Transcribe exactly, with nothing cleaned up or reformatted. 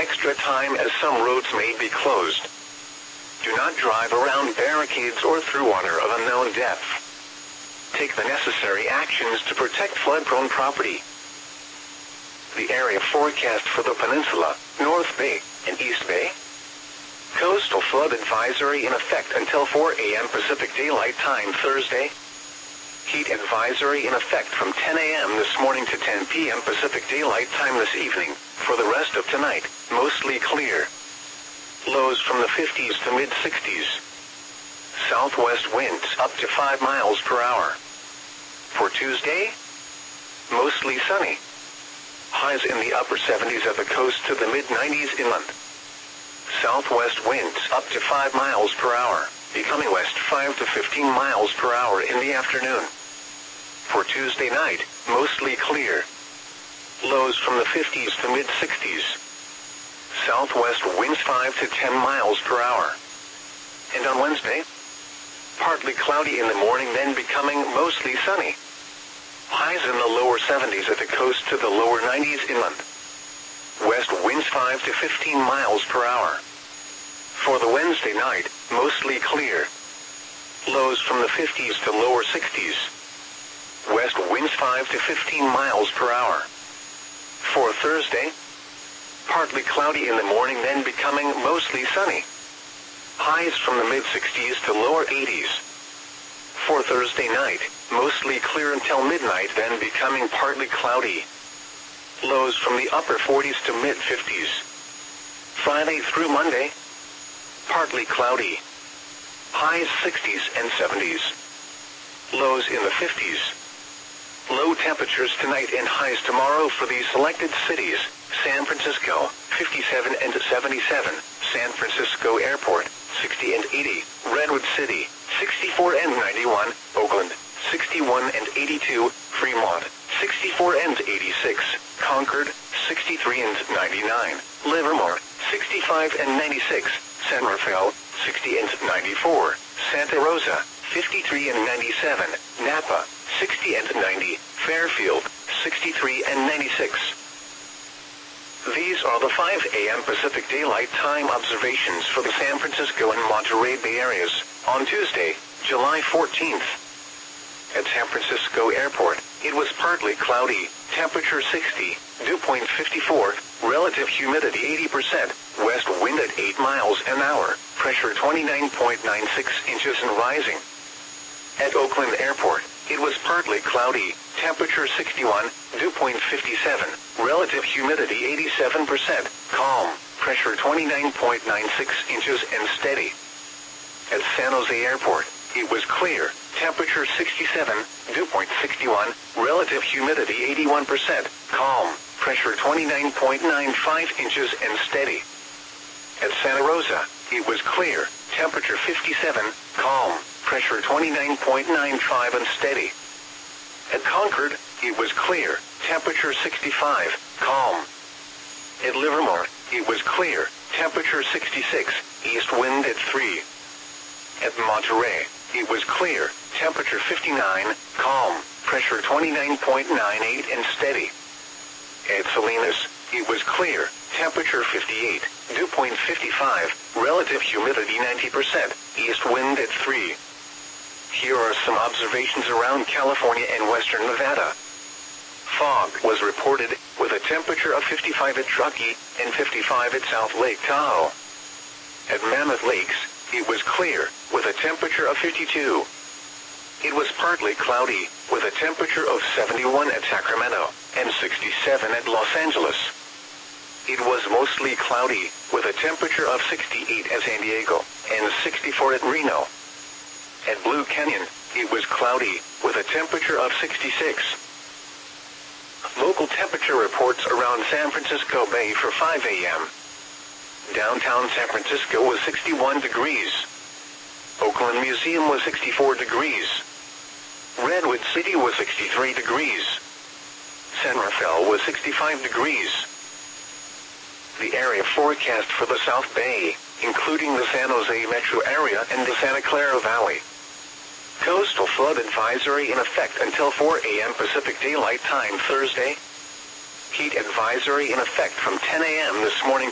extra time as some roads may be closed. Do not drive around barricades or through water of unknown depth. Take the necessary actions to protect flood-prone property. The area forecast for the peninsula, North Bay, and East Bay. Coastal flood advisory in effect until four a m Pacific Daylight Time Thursday. Heat advisory in effect from ten a m this morning to ten p m Pacific Daylight Time this evening. For the rest of tonight, mostly clear. Lows from the fifties to mid-sixties. Southwest winds up to five miles per hour. For Tuesday, mostly sunny. Highs in the upper seventies at the coast to the mid-nineties inland. Southwest winds up to five miles per hour, becoming west five to fifteen miles per hour in the afternoon. For Tuesday night, mostly clear. Lows from the fifties to mid-sixties. Southwest winds five to ten miles per hour. And on Wednesday, partly cloudy in the morning, then becoming mostly sunny. Highs in the lower seventies at the coast to the lower nineties inland. West winds five to fifteen miles per hour. For the Wednesday night, mostly clear. Lows from the fifties to lower sixties. West winds five to fifteen miles per hour. For Thursday, partly cloudy in the morning, then becoming mostly sunny. Highs from the mid-sixties to lower eighties. For Thursday night, mostly clear until midnight, then becoming partly cloudy. Lows from the upper forties to mid-fifties. Friday through Monday, partly cloudy. Highs sixties and seventies. Lows in the fifties. Low temperatures tonight and highs tomorrow for these selected cities: San Francisco, fifty-seven and seventy-seven, San Francisco Airport, sixty and eighty, Redwood City, sixty-four and ninety-one, Oakland, sixty-one and eighty-two, Fremont, sixty-four and eighty-six, Concord, sixty-three and ninety-nine, Livermore, sixty-five and ninety-six, San Rafael, sixty and ninety-four, Santa Rosa, fifty-three and ninety-seven, Napa, sixty and ninety, Fairfield, sixty-three and ninety-six. These are the five a m Pacific Daylight Time observations for the San Francisco and Monterey Bay areas on Tuesday, July fourteenth. At San Francisco Airport, it was partly cloudy, temperature sixty, dew point fifty-four, relative humidity eighty percent, west wind at eight miles an hour, pressure twenty-nine point nine six inches and rising. At Oakland Airport, it was partly cloudy, temperature sixty-one, dew point fifty-seven, relative humidity eighty-seven percent, calm, pressure twenty-nine point nine six inches and steady. At San Jose Airport, it was clear, temperature sixty-seven, dew point sixty-one, relative humidity eighty-one percent, calm, pressure twenty-nine point nine five inches and steady. At Santa Rosa, it was clear, temperature fifty-seven, calm, pressure twenty-nine point nine five and steady. At Concord, it was clear, temperature sixty-five, calm. At Livermore, it was clear, temperature sixty-six, east wind at three. At Monterey, it was clear, temperature fifty-nine, calm, pressure twenty-nine point nine eight and steady. At Salinas, it was clear, temperature fifty-eight, dew point fifty-five, relative humidity ninety percent, east wind at three. Here are some observations around California and western Nevada. Fog was reported, with a temperature of fifty-five at Truckee and fifty-five at South Lake Tahoe. At Mammoth Lakes, it was clear, with a temperature of fifty-two. It was partly cloudy, with a temperature of seventy-one at Sacramento and sixty-seven at Los Angeles. It was mostly cloudy, with a temperature of sixty-eight at San Diego and sixty-four at Reno. At Blue Canyon, it was cloudy, with a temperature of sixty-six. Local temperature reports around San Francisco Bay for five a m Downtown San Francisco was sixty-one degrees. Oakland Museum was sixty-four degrees. Redwood City was sixty-three degrees. San Rafael was sixty-five degrees. The area forecast for the South Bay, including the San Jose metro area and the Santa Clara Valley. Coastal flood advisory in effect until four a m Pacific Daylight Time Thursday. Heat advisory in effect from ten a m this morning